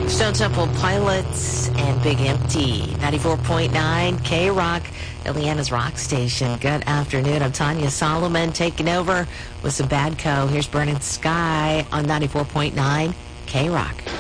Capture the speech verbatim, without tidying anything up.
Stone Temple Pilots and Big Empty. ninety-four point nine K-Rock, Ileana's Rock Station. Good afternoon. I'm Tanya Solomon taking over with some Badco. Here's Burning Sky on ninety-four point nine K-Rock.